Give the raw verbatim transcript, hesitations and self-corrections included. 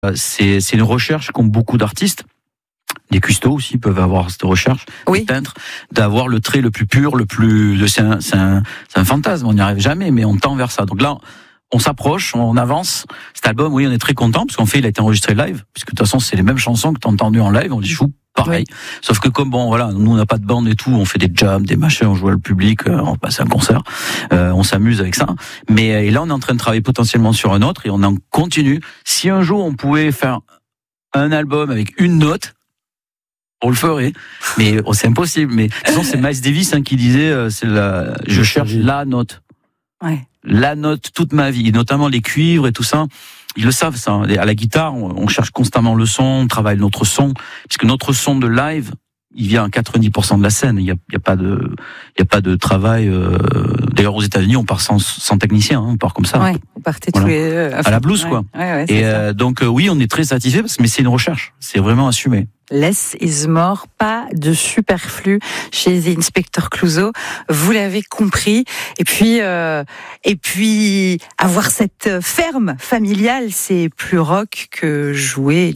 c'est, c'est une recherche qu'ont beaucoup d'artistes. Les custos aussi peuvent avoir cette recherche, oui. Les peintres, d'avoir le trait le plus pur, le plus. C'est un, c'est un, c'est un fantasme, on n'y arrive jamais, mais on tend vers ça. Donc là, on s'approche, on avance. Cet album, oui, on est très content parce qu'en fait, il a été enregistré live, puisque de toute façon, c'est les mêmes chansons que tu as entendues en live. On dit chou, pareil. Oui. Sauf que comme bon, voilà, nous on n'a pas de bande et tout, on fait des jams, des machins, on joue à le public, euh, on passe un concert, euh, on s'amuse avec ça. Mais et là, on est en train de travailler potentiellement sur un autre et on en continue. Si un jour on pouvait faire un album avec une note, on le ferait, mais oh, c'est impossible. Mais de toute façon, c'est Miles Davis hein, qui disait, euh, c'est la, je cherche la note, ouais. la note toute ma vie, et notamment les cuivres et tout ça. Ils le savent ça. À la guitare, on, on cherche constamment le son, on travaille notre son, puisque notre son de live, il vient à quatre-vingt-dix pour cent de la scène. Il y a, il y a pas de, il y a pas de travail. Euh... D'ailleurs, aux États-Unis, on part sans, sans technicien, hein, on part comme ça. Ouais, on partait voilà. tous les euh, à, à la blues, ouais. quoi. Ouais, ouais, et euh, donc, euh, oui, on est très satisfait, mais c'est une recherche. C'est vraiment assumé. Less is more, pas de superflu chez The Inspector Clouseau. Vous l'avez compris. Et puis, euh, et puis, avoir cette ferme familiale, c'est plus rock que jouer